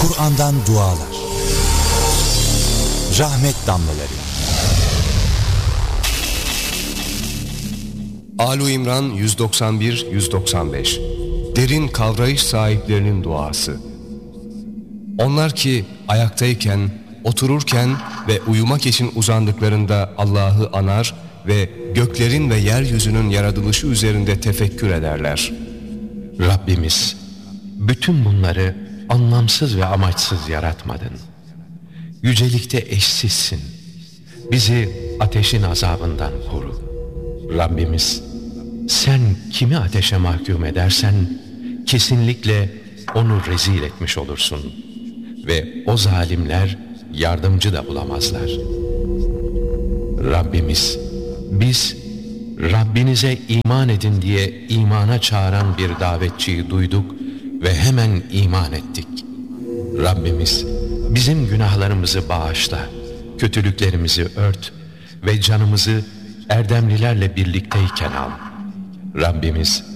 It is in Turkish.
Kur'an'dan dualar, rahmet damlaları. Âl-i-İmran 191-195. Derin kavrayış sahiplerinin duası. Onlar ki ayaktayken, otururken ve uyumak için uzandıklarında Allah'ı anar ve göklerin ve yeryüzünün yaratılışı üzerinde tefekkür ederler. Rabbimiz, bütün bunları anlamsız ve amaçsız yaratmadın. Yücelikte eşsizsin. Bizi ateşin azabından koru. Rabbimiz, sen kimi ateşe mahkum edersen kesinlikle onu rezil etmiş olursun ve o zalimler yardımcı da bulamazlar. Rabbimiz, biz Rabbinize iman edin diye imana çağıran bir davetçiyi duyduk ve hemen iman ettik. Rabbimiz, bizim günahlarımızı bağışla, kötülüklerimizi ört ve canımızı erdemlilerle birlikteyken al. Rabbimiz,